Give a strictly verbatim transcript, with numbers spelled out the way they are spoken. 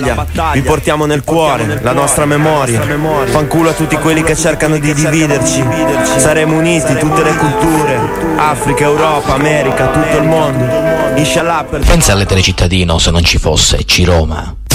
Vi portiamo nel cuore la nostra memoria. Fanculo a tutti quelli che cercano di dividerci. Saremo uniti, tutte le culture, Africa, Europa, America, tutto il mondo. Inshallah per... Pensa alle telecittadino se non ci fosse C Roma.